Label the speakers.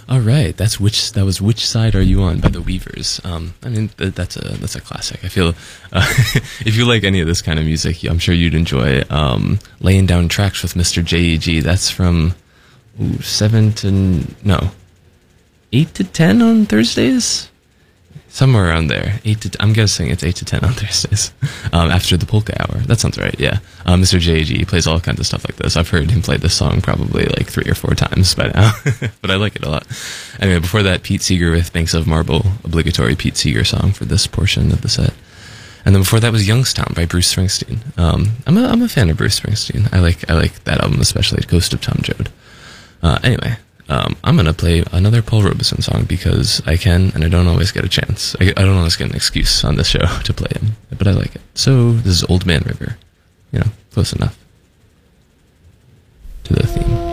Speaker 1: All right, that was Which Side Are You On by the Weavers. I mean that's a classic. I feel if you like any of this kind of music, I'm sure you'd enjoy Laying Down Tracks with Mr. JEG. That's from 8 to 10 on Thursdays. Somewhere around there. I'm guessing it's 8 to 10 on Thursdays. After the polka hour. That sounds right, yeah. Mr. JG plays all kinds of stuff like this. I've heard him play this song probably like 3 or 4 times by now. But I like it a lot. Anyway, before that, Pete Seeger with Banks of Marble, obligatory Pete Seeger song for this portion of the set. And then before that was Youngstown by Bruce Springsteen. I'm a fan of Bruce Springsteen. I like that album, especially Ghost of Tom Joad. Anyway, I'm going to play another Paul Robeson song because I can, and I don't always get a chance. I don't always get an excuse on this show to play him, but I like it. So this is Old Man River. Close enough to the theme.